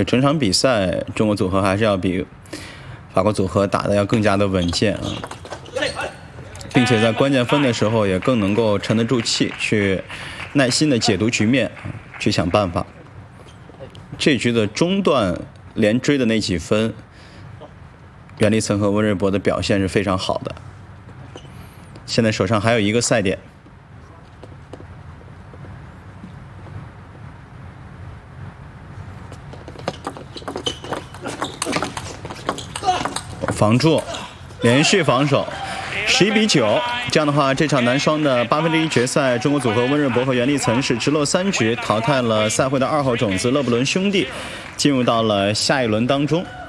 就整场比赛，中国组合还是要比法国组合打得要更加的稳健啊，并且在关键分的时候也更能够沉得住气，去耐心的解读局面，去想办法。这局的中段连追的那几分，袁立岑和温瑞博的表现是非常好的。现在手上还有一个赛点。防住，连续防守，11比9。这样的话，这场男双的1/8决赛，中国组合温瑞博和袁立岑是直落3局淘汰了赛会的2号种子勒布伦兄弟，进入到了下一轮当中。